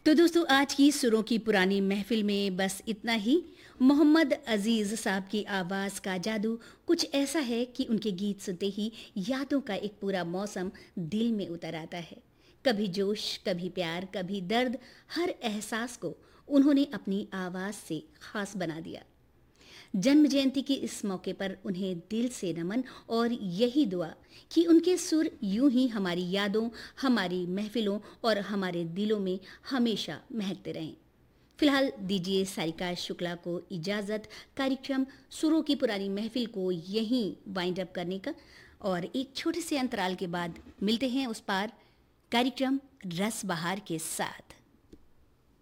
तो दोस्तों आज की सुरों की पुरानी महफिल में बस इतना ही। मोहम्मद अजीज साहब की आवाज़ का जादू कुछ ऐसा है कि उनके गीत सुनते ही यादों का एक पूरा मौसम दिल में उतर आता है। कभी जोश, कभी प्यार, कभी दर्द, हर एहसास को उन्होंने अपनी आवाज़ से खास बना दिया। जन्म जयंती के इस मौके पर उन्हें दिल से नमन और यही दुआ कि उनके सुर यूं ही हमारी यादों, हमारी महफिलों और हमारे दिलों में हमेशा महकते रहें। फिलहाल दीजिए सारिका शुक्ला को इजाज़त कार्यक्रम सुरों की पुरानी महफिल को यहीं वाइंड अप करने का, और एक छोटे से अंतराल के बाद मिलते हैं उस पार कार्यक्रम रस बहार के साथ।